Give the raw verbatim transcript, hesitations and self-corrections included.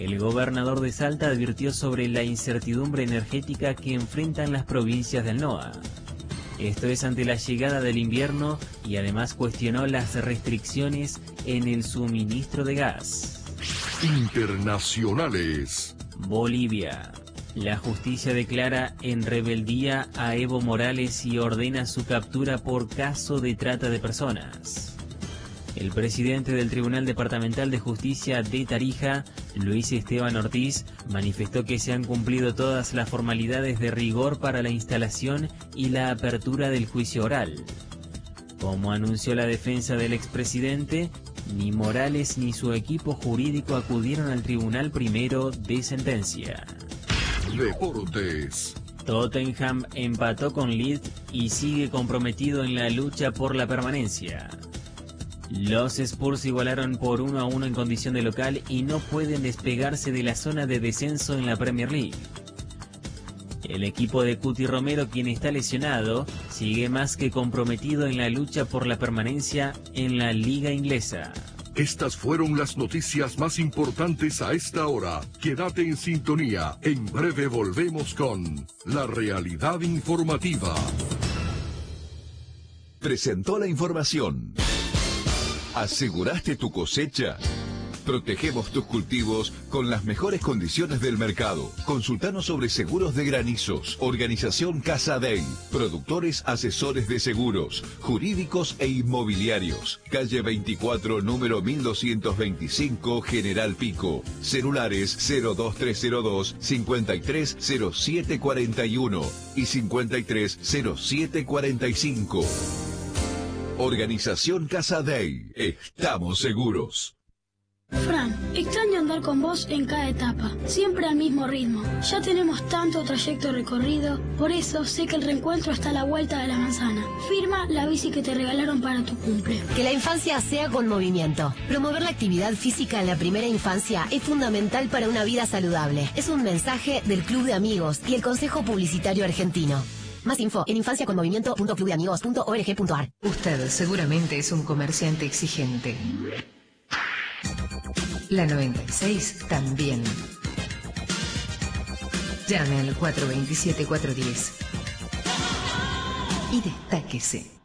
El gobernador de Salta advirtió sobre la incertidumbre energética que enfrentan las provincias del N O A. Esto es ante la llegada del invierno y además cuestionó las restricciones en el suministro de gas. Internacionales. Bolivia. La justicia declara en rebeldía a Evo Morales y ordena su captura por caso de trata de personas. El presidente del Tribunal Departamental de Justicia de Tarija, Luis Esteban Ortiz, manifestó que se han cumplido todas las formalidades de rigor para la instalación y la apertura del juicio oral. Como anunció la defensa del expresidente, ni Morales ni su equipo jurídico acudieron al tribunal primero de sentencia. Deportes. Tottenham empató con Leeds y sigue comprometido en la lucha por la permanencia. Los Spurs igualaron por uno a uno en condición de local y no pueden despegarse de la zona de descenso en la Premier League. El equipo de Cuti Romero, quien está lesionado, sigue más que comprometido en la lucha por la permanencia en la liga inglesa. Estas fueron las noticias más importantes a esta hora. Quédate en sintonía. En breve volvemos con La Realidad Informativa. Presentó la información. ¿Aseguraste tu cosecha? Protegemos tus cultivos con las mejores condiciones del mercado. Consultanos sobre seguros de granizos. Organización Casa Dey. Productores asesores de seguros, jurídicos e inmobiliarios. Calle veinticuatro, número mil doscientos veinticinco, General Pico. Celulares cero dos tres cero dos, cincuenta y tres cero siete cuarenta y uno y cincuenta y tres cero siete cuarenta y cinco. Organización Casa Dey. Estamos seguros. Fran, extraño andar con vos en cada etapa, siempre al mismo ritmo. Ya tenemos tanto trayecto recorrido, por eso sé que el reencuentro está a la vuelta de la manzana. Firma la bici que te regalaron para tu cumple. Que la infancia sea con movimiento. Promover la actividad física en la primera infancia es fundamental para una vida saludable. Es un mensaje del Club de Amigos y el Consejo Publicitario Argentino. Más info en infancia con movimiento punto club de amigos punto org punto ar. Usted seguramente es un comerciante exigente. La noventa y seis también. Llame al cuatro dos siete, cuatro uno cero y destáquese.